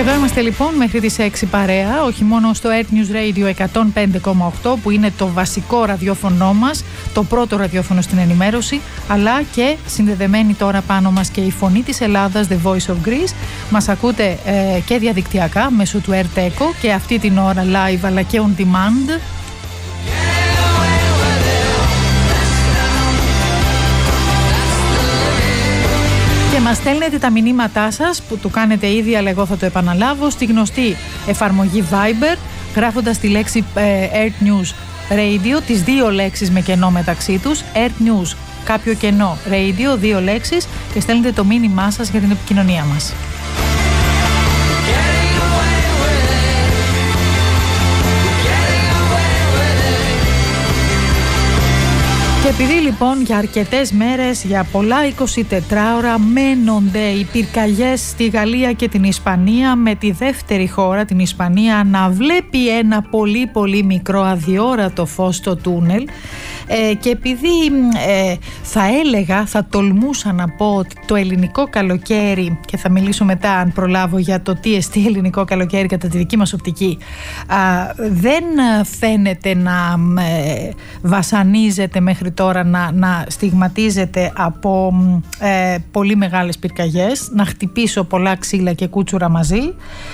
Εδώ είμαστε λοιπόν μέχρι τις 6 παρέα, όχι μόνο στο Earth News Radio 105,8 που είναι το βασικό ραδιόφωνο μας, το πρώτο ραδιόφωνο στην ενημέρωση, αλλά και συνδεδεμένη τώρα πάνω μας και η φωνή της Ελλάδας, The Voice of Greece. Μας ακούτε και διαδικτυακά μέσω του Earth Echo και αυτή την ώρα live αλλά και on demand. Και μας στέλνετε τα μηνύματά σας που το κάνετε ήδη, αλλά εγώ θα το επαναλάβω, στη γνωστή εφαρμογή Viber, γράφοντας τη λέξη Earth News Radio, τις δύο λέξεις με κενό μεταξύ τους, Earth News κάποιο κενό Radio, δύο λέξεις, και στέλνετε το μήνυμά σας για την επικοινωνία μας. Και επειδή λοιπόν για αρκετές μέρες, για πολλά 24 ώρα μένονται οι πυρκαγιές στη Γαλλία και την Ισπανία, με τη δεύτερη χώρα, την Ισπανία, να βλέπει ένα πολύ μικρό αδιόρατο φως στο τούνελ, και επειδή θα τολμούσα να πω ότι το ελληνικό καλοκαίρι, και θα μιλήσω μετά αν προλάβω για το τι εστί ελληνικό καλοκαίρι κατά τη δική μας οπτική, δεν φαίνεται να βασανίζεται μέχρι τώρα, να στιγματίζεται από πολύ μεγάλες πυρκαγιές, να χτυπήσω πολλά ξύλα και κούτσουρα μαζί.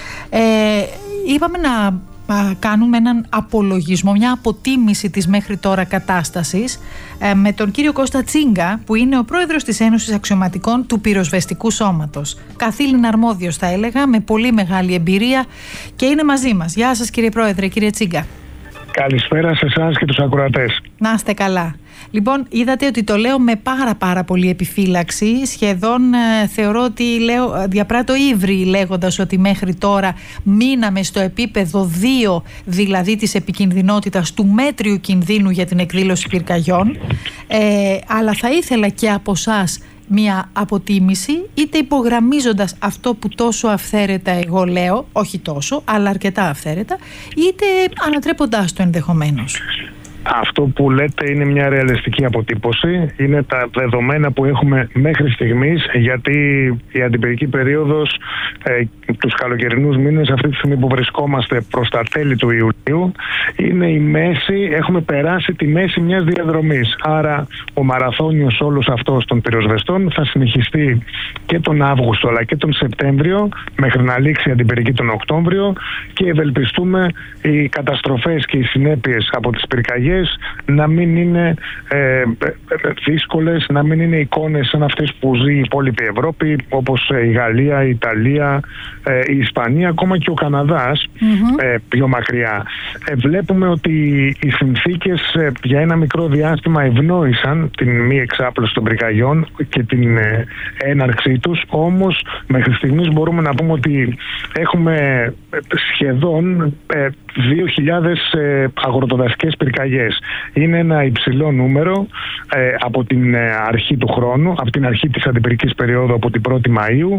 Είπαμε να κάνουμε έναν απολογισμό, μια αποτίμηση της μέχρι τώρα κατάστασης με τον κύριο Κώστα Τσίγκα, που είναι ο πρόεδρος της Ένωσης Αξιωματικών του Πυροσβεστικού Σώματος. Καθήλυνα αρμόδιος θα έλεγα, με πολύ μεγάλη εμπειρία, και είναι μαζί μας. Γεια σας κύριε πρόεδρε, κύριε Τσίγκα. Καλησπέρα σε εσάς και τους ακροατές. Να είστε καλά. Λοιπόν, είδατε ότι το λέω με πάρα πολύ επιφύλαξη. Σχεδόν θεωρώ ότι διαπράττω ύβρι λέγοντας ότι μέχρι τώρα μείναμε στο επίπεδο 2, δηλαδή της επικινδυνότητας, του μέτριου κινδύνου για την εκδήλωση πυρκαγιών. Αλλά θα ήθελα και από εσάς μια αποτίμηση, είτε υπογραμμίζοντας αυτό που τόσο αυθαίρετα εγώ λέω, όχι τόσο, αλλά αρκετά αυθαίρετα, είτε ανατρέποντάς το ενδεχομένως. Αυτό που λέτε είναι μια ρεαλιστική αποτύπωση. Είναι τα δεδομένα που έχουμε μέχρι στιγμής, γιατί η αντιπυρική περίοδος, τους καλοκαιρινούς μήνες, αυτή τη στιγμή που βρισκόμαστε προς τα τέλη του Ιουλίου, είναι η μέση, έχουμε περάσει τη μέση μιας διαδρομής. Άρα ο μαραθώνιος όλος αυτός των πυροσβεστών θα συνεχιστεί και τον Αύγουστο αλλά και τον Σεπτέμβριο, μέχρι να λήξει η αντιπυρική τον Οκτώβριο, και ευελπιστούμε οι καταστροφές και οι συνέπειες από τις πυρκαγιές να μην είναι δύσκολες, να μην είναι εικόνες σαν αυτές που ζει η υπόλοιπη Ευρώπη, όπως η Γαλλία, η Ιταλία, η Ισπανία, ακόμα και ο Καναδάς, πιο μακριά. Βλέπουμε ότι οι συνθήκες για ένα μικρό διάστημα ευνόησαν την μη εξάπλωση των πυρκαγιών και την έναρξή τους, όμως μέχρι στιγμής μπορούμε να πούμε ότι έχουμε σχεδόν 2.000 αγροτοδασικές πυρκαγιές. Είναι ένα υψηλό νούμερο από την αρχή του χρόνου, από την αρχή της αντιπυρικής περίοδου, από την 1η Μαΐου.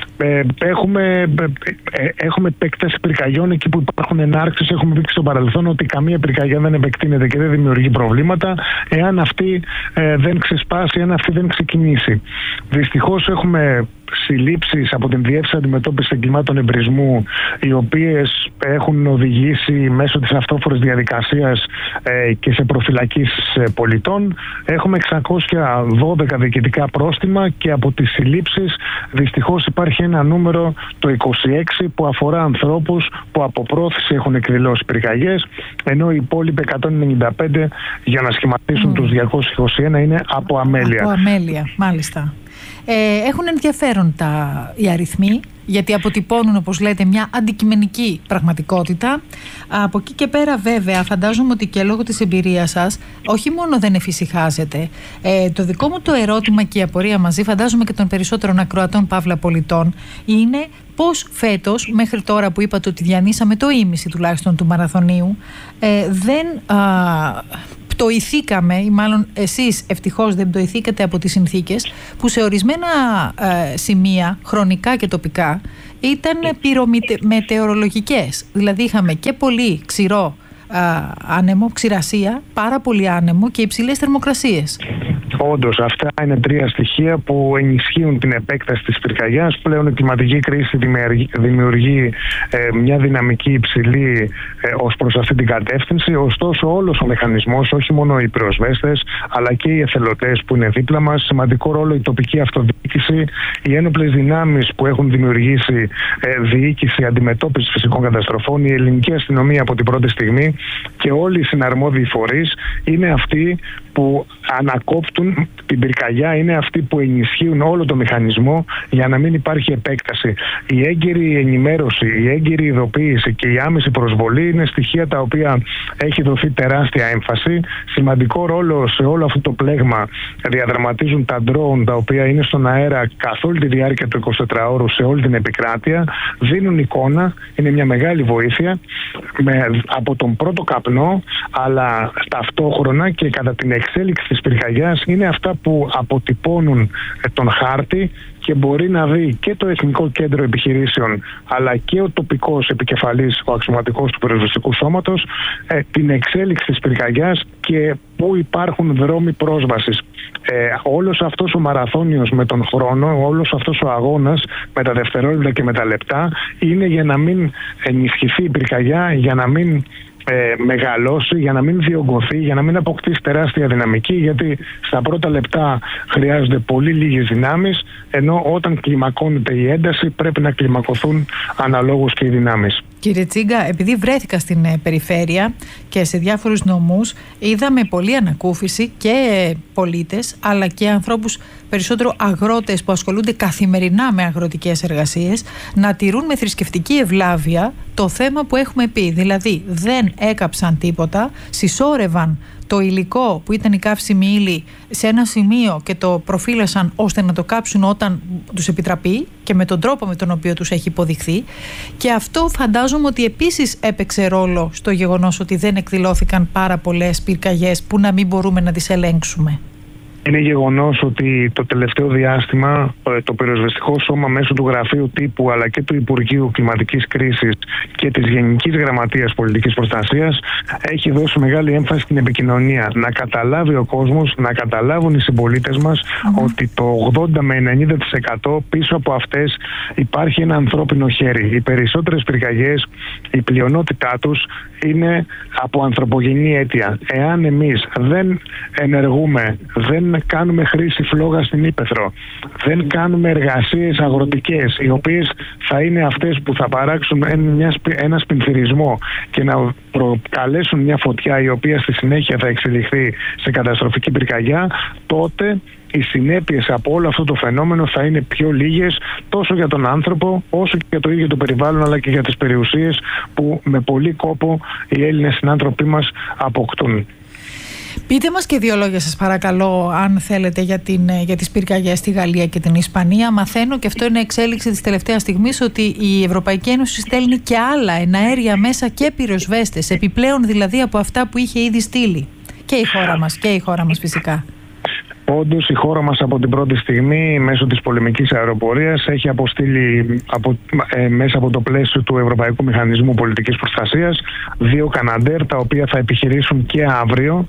Έχουμε επέκταση πυρκαγιών εκεί που υπάρχουν ενάρξεις. Έχουμε δείξει στο παρελθόν ότι καμία πυρκαγιά δεν επεκτείνεται και δεν δημιουργεί προβλήματα εάν αυτή δεν ξεσπάσει, εάν αυτή δεν ξεκινήσει. Δυστυχώς έχουμε συλλήψεις από την Διεύθυνση Αντιμετώπισης Εγκλημάτων Εμπρισμού, οι οποίες έχουν οδηγήσει μέσω της αυτόφορης διαδικασίας και σε προφυλακίσεις πολιτών. Έχουμε 612 διοικητικά πρόστιμα, και από τις συλλήψεις δυστυχώς υπάρχει ένα νούμερο, το 26, που αφορά ανθρώπους που από πρόθεση έχουν εκδηλώσει πυρκαγιές, ενώ οι υπόλοιποι 195, για να σχηματίσουν τους 221, είναι από αμέλεια. Από αμέλεια, μάλιστα. Έχουν ενδιαφέρον οι αριθμοί, γιατί αποτυπώνουν, όπως λέτε, μια αντικειμενική πραγματικότητα. Από εκεί και πέρα βέβαια φαντάζομαι ότι και λόγω της εμπειρίας σας όχι μόνο δεν εφησυχάζετε. Το δικό μου το ερώτημα και η απορία μαζί, φαντάζομαι και των περισσότερων ακροατών παύλα πολιτών, είναι πώς φέτος, μέχρι τώρα που είπατε ότι διανύσαμε το ίμιση τουλάχιστον του μαραθωνίου, δεν πτωηθήκαμε, ή μάλλον εσείς ευτυχώς δεν πτωηθήκατε από τις συνθήκες που σε ορισμένα σημεία, χρονικά και τοπικά, ήταν πυρομετεωρολογικές. Δηλαδή είχαμε και πολύ ξηρό άνεμο, ξηρασία, πάρα πολύ άνεμο και υψηλές θερμοκρασίες. Όντως, αυτά είναι τρία στοιχεία που ενισχύουν την επέκταση της πυρκαγιάς. Πλέον η κλιματική κρίση δημιουργεί μια δυναμική υψηλή ως προς αυτή την κατεύθυνση. Ωστόσο, όλος ο μηχανισμός, όχι μόνο οι πυροσβέστες, αλλά και οι εθελοντές που είναι δίπλα μας, σημαντικό ρόλο η τοπική αυτοδιοίκηση, οι ένοπλες δυνάμεις που έχουν δημιουργήσει διοίκηση αντιμετώπισης φυσικών καταστροφών, η ελληνική αστυνομία από την πρώτη στιγμή και όλοι οι συναρμόδιοι φορείς είναι αυτοί που ανακόπτουν την πυρκαγιά, είναι αυτοί που ενισχύουν όλο το μηχανισμό για να μην υπάρχει επέκταση. Η έγκαιρη ενημέρωση, η έγκαιρη ειδοποίηση και η άμεση προσβολή είναι στοιχεία τα οποία έχει δοθεί τεράστια έμφαση. Σημαντικό ρόλο σε όλο αυτό το πλέγμα διαδραματίζουν τα drone, τα οποία είναι στον αέρα καθ' όλη τη διάρκεια του 24ωρου σε όλη την επικράτεια. Δίνουν εικόνα, είναι μια μεγάλη βοήθεια από τον πρώτο καπνό, αλλά ταυτόχρονα και κατά την εξέλιξη της πυρκαγιάς είναι αυτά που αποτυπώνουν τον χάρτη και μπορεί να δει και το Εθνικό Κέντρο Επιχειρήσεων αλλά και ο τοπικός επικεφαλής, ο αξιωματικός του πυροσβεστικού σώματος, την εξέλιξη της πυρκαγιάς και πού υπάρχουν δρόμοι πρόσβασης. Όλος αυτός ο μαραθώνιος με τον χρόνο, όλος αυτός ο αγώνας με τα δευτερόλεπτα και με τα λεπτά είναι για να μην ενισχυθεί η πυρκαγιά, για να μην μεγαλώσει, για να μην διωγγωθεί, για να μην αποκτήσει τεράστια δυναμική, γιατί στα πρώτα λεπτά χρειάζονται πολύ λίγες δυνάμεις, ενώ όταν κλιμακώνεται η ένταση πρέπει να κλιμακωθούν αναλόγως και οι δυνάμεις. Κύριε Τσίγκα, επειδή βρέθηκα στην περιφέρεια και σε διάφορους νομούς, είδαμε πολλή ανακούφιση και πολίτες, αλλά και ανθρώπους, περισσότερο αγρότες που ασχολούνται καθημερινά με αγροτικές εργασίες, να τηρούν με θρησκευτική ευλάβεια το θέμα που έχουμε πει. Δηλαδή, δεν έκαψαν τίποτα, συσσόρευαν το υλικό που ήταν η καύσιμη ύλη σε ένα σημείο και το προφύλασαν ώστε να το κάψουν όταν τους επιτραπεί και με τον τρόπο με τον οποίο τους έχει υποδειχθεί. Και αυτό φαντάζομαι ότι επίσης έπαιξε ρόλο στο γεγονός ότι δεν εκδηλώθηκαν πάρα πολλές πυρκαγιές που να μην μπορούμε να τις ελέγξουμε. Είναι γεγονός ότι το τελευταίο διάστημα το πυροσβεστικό σώμα μέσω του Γραφείου Τύπου αλλά και του Υπουργείου Κλιματικής Κρίσης και της Γενικής Γραμματείας Πολιτικής Προστασίας έχει δώσει μεγάλη έμφαση στην επικοινωνία. Να καταλάβει ο κόσμος, να καταλάβουν οι συμπολίτες μας ότι το 80 με 90% πίσω από αυτές υπάρχει ένα ανθρώπινο χέρι. Οι περισσότερες πυρκαγιές, η πλειονότητά τους είναι από ανθρωπογενή αίτια. Εάν εμείς δεν ενεργούμε, δεν κάνουμε χρήση φλόγα στην ύπαιθρο, δεν κάνουμε εργασίες αγροτικές οι οποίες θα είναι αυτές που θα παράξουν ένα σπινθυρισμό και να προκαλέσουν μια φωτιά η οποία στη συνέχεια θα εξελιχθεί σε καταστροφική πυρκαγιά, τότε οι συνέπειες από όλο αυτό το φαινόμενο θα είναι πιο λίγες τόσο για τον άνθρωπο όσο και για το ίδιο το περιβάλλον, αλλά και για τις περιουσίες που με πολύ κόπο οι Έλληνες συνάνθρωποι μας αποκτούν. Πείτε μας και δύο λόγια σας παρακαλώ, αν θέλετε, για τις πυρκαγιές στη Γαλλία και την Ισπανία. Μαθαίνω, και αυτό είναι εξέλιξη της τελευταίας στιγμής, ότι η Ευρωπαϊκή Ένωση στέλνει και άλλα εναέρια μέσα και πυροσβέστες, επιπλέον δηλαδή από αυτά που είχε ήδη στείλει. Και η χώρα μας φυσικά. Όντως, η χώρα μας από την πρώτη στιγμή μέσω της πολεμικής αεροπορίας έχει αποστείλει μέσα από το πλαίσιο του Ευρωπαϊκού Μηχανισμού Πολιτικής Προστασίας 2 Καναντέρ, τα οποία θα επιχειρήσουν και αύριο,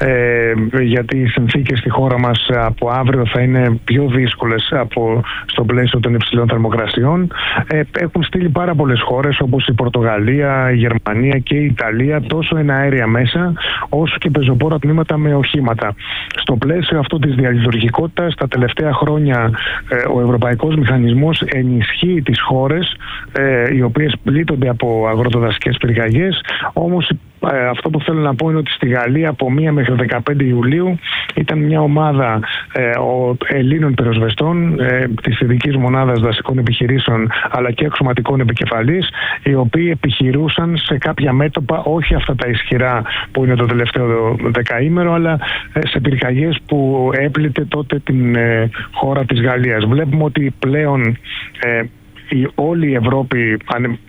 γιατί οι συνθήκες στη χώρα μας από αύριο θα είναι πιο δύσκολες στο πλαίσιο των υψηλών θερμοκρασιών. Έχουν στείλει πάρα πολλές χώρες όπως η Πορτογαλία, η Γερμανία και η Ιταλία τόσο εναέρια μέσα όσο και πεζοπόρα τμήματα με οχήματα. Στο πλαίσιο αυτό της διαλειτουργικότητας, τα τελευταία χρόνια ο Ευρωπαϊκός Μηχανισμός ενισχύει τις χώρες οι οποίες πλήττονται από αγροτοδασικές πυρκαγιές. Όμως αυτό που θέλω να πω είναι ότι στη Γαλλία από 1 μέχρι 15 Ιουλίου ήταν μια ομάδα Ελλήνων πυροσβεστών της ειδικής μονάδας δασικών επιχειρήσεων αλλά και αξιωματικών επικεφαλής, οι οποίοι επιχειρούσαν σε κάποια μέτωπα, όχι αυτά τα ισχυρά που είναι το τελευταίο δεκαήμερο, αλλά σε πυρκαγιές που έπλητε τότε την χώρα της Γαλλίας. Βλέπουμε ότι πλέον όλη η Ευρώπη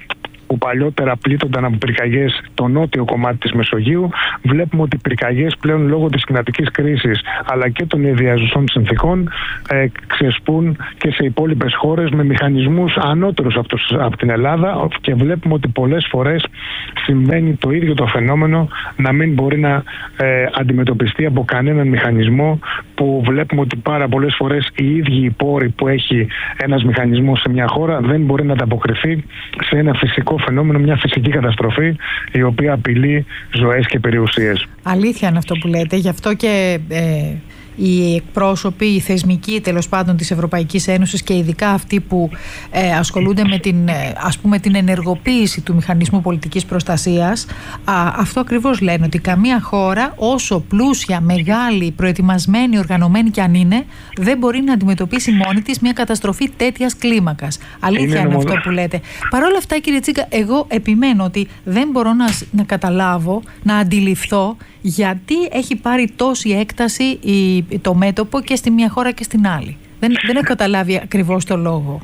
που παλιότερα πλήττονταν από πυρκαγιές το νότιο κομμάτι της Μεσογείου. Βλέπουμε ότι οι πυρκαγιές πλέον λόγω της κλιματικής κρίσης αλλά και των ιδιαζουσών συνθήκων ξεσπούν και σε υπόλοιπες χώρες με μηχανισμούς ανώτερους από την Ελλάδα, και βλέπουμε ότι πολλές φορές συμβαίνει το ίδιο το φαινόμενο να μην μπορεί να αντιμετωπιστεί από κανέναν μηχανισμό, που βλέπουμε ότι πάρα πολλές φορές οι ίδιοι οι πόροι που έχει ένας μηχανισμός σε μια χώρα δεν μπορεί να ανταποκριθεί σε ένα φυσικό φαινόμενο, μια φυσική καταστροφή η οποία απειλεί ζωές και περιουσίες. Αλήθεια είναι αυτό που λέτε, γι' αυτό και οι εκπρόσωποι, οι θεσμικοί τέλος πάντων της Ευρωπαϊκής Ένωσης και ειδικά αυτοί που ασχολούνται με την ενεργοποίηση του μηχανισμού πολιτικής προστασίας, αυτό ακριβώς λένε, ότι καμία χώρα, όσο πλούσια, μεγάλη, προετοιμασμένη, οργανωμένη κι αν είναι, δεν μπορεί να αντιμετωπίσει μόνη της μια καταστροφή τέτοιας κλίμακας. Αλήθεια είναι αυτό που λέτε. Παρ' όλα αυτά, κύριε Τσίγκα, εγώ επιμένω ότι δεν μπορώ να καταλάβω, να αντιληφθώ γιατί έχει πάρει τόση έκταση το μέτωπο και στη μία χώρα και στην άλλη. Δεν έχω καταλάβει ακριβώς το λόγο.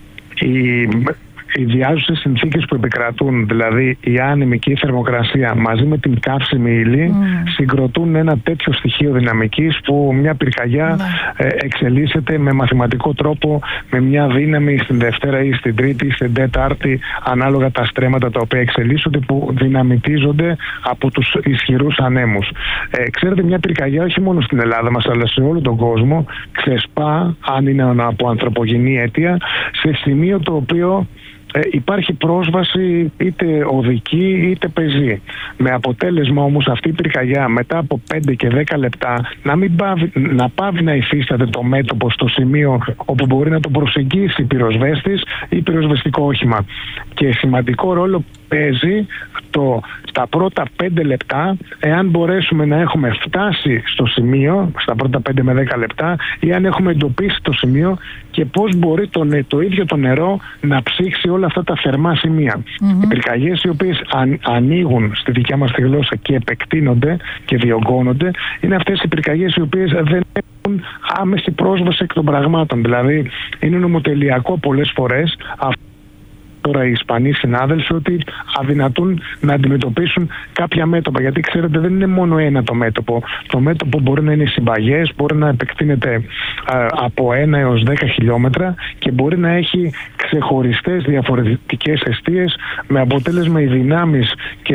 Οι διάζουσες συνθήκες που επικρατούν, δηλαδή η άνεμη και η θερμοκρασία μαζί με την καύσιμη ύλη, συγκροτούν ένα τέτοιο στοιχείο δυναμικής που μια πυρκαγιά εξελίσσεται με μαθηματικό τρόπο, με μια δύναμη στην Δευτέρα ή στην Τρίτη ή στην Τέταρτη, ανάλογα τα στρέμματα τα οποία εξελίσσονται, που δυναμητίζονται από τους ισχυρούς ανέμους. Ξέρετε, μια πυρκαγιά όχι μόνο στην Ελλάδα μας αλλά σε όλο τον κόσμο ξεσπά, αν είναι από ανθρωπογενή αίτια, σε σημείο το οποίο υπάρχει πρόσβαση είτε οδική είτε πεζή. Με αποτέλεσμα όμως αυτή η πυρκαγιά μετά από 5 και 10 λεπτά να πάβει να υφίσταται το μέτωπο στο σημείο όπου μπορεί να το προσεγγίσει πυροσβέστης ή πυροσβεστικό όχημα. Και σημαντικό ρόλο παίζει τα πρώτα 5 λεπτά, εάν μπορέσουμε να έχουμε φτάσει στο σημείο στα πρώτα 5 με 10 λεπτά, ή αν έχουμε εντοπίσει το σημείο και πώς μπορεί το ίδιο το νερό να ψήξει όλα αυτά τα θερμά σημεία. Οι πυρκαγιές οι οποίες ανοίγουν στη δικιά μας τη γλώσσα και επεκτείνονται και διωγγώνονται, είναι αυτές οι πυρκαγιές οι οποίες δεν έχουν άμεση πρόσβαση εκ των πραγμάτων. Δηλαδή είναι νομοτελειακό πολλές φορές τώρα οι Ισπανοί συνάδελφοι ότι αδυνατούν να αντιμετωπίσουν κάποια μέτωπα. Γιατί ξέρετε, δεν είναι μόνο ένα το μέτωπο. Το μέτωπο μπορεί να είναι συμπαγές, μπορεί να επεκτείνεται από 1 έως 10 χιλιόμετρα και μπορεί να έχει ξεχωριστές διαφορετικές εστίες, με αποτέλεσμα οι δυνάμεις και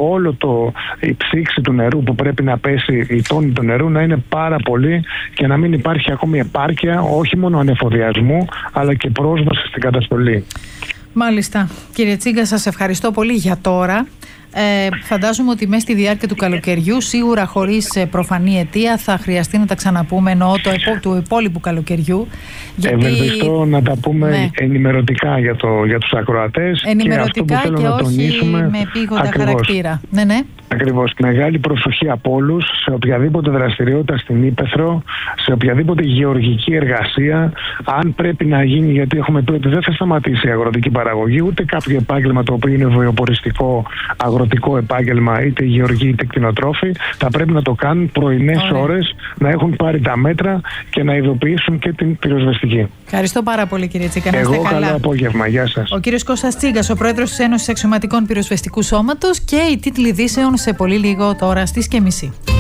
η ψήξη του νερού που πρέπει να πέσει, η τόνη του νερού να είναι πάρα πολύ και να μην υπάρχει ακόμη επάρκεια όχι μόνο ανεφοδιασμού αλλά και πρόσβαση στην καταστολή. Μάλιστα. Κύριε Τσίγκα, σας ευχαριστώ πολύ για τώρα. Φαντάζομαι ότι μέσα στη διάρκεια του καλοκαιριού, σίγουρα χωρίς προφανή αιτία, θα χρειαστεί να τα ξαναπούμε, εννοώ του υπόλοιπου καλοκαιριού. Ευελπιστώ να τα πούμε ενημερωτικά για τους ακροατές. Ενημερωτικά και όχι με επίγοντα χαρακτήρα. Ναι. Ακριβώς. Μεγάλη προσοχή από όλους σε οποιαδήποτε δραστηριότητα στην Ύπαιθρο, σε οποιαδήποτε γεωργική εργασία. Αν πρέπει να γίνει, γιατί έχουμε πει ότι δεν θα σταματήσει η αγροτική παραγωγή, ούτε κάποιο επάγγελμα το οποίο είναι βιοποριστικό αγροτικό επάγγελμα, είτε γεωργοί είτε κτηνοτρόφοι, θα πρέπει να το κάνουν πρωινές ώρες, να έχουν πάρει τα μέτρα και να ειδοποιήσουν και την πυροσβεστική. Ευχαριστώ πάρα πολύ, κύριε Τσίγκα. Εγώ καλό απόγευμα. Γεια σας. Ο κύριος Κώστας Τσίγκας, ο πρόεδρος της Ένωσης Αξιωματικών Πυροσβεστικού Σώματος, και οι τίτλοι ειδήσεων σε πολύ λίγο τώρα στις και μισή.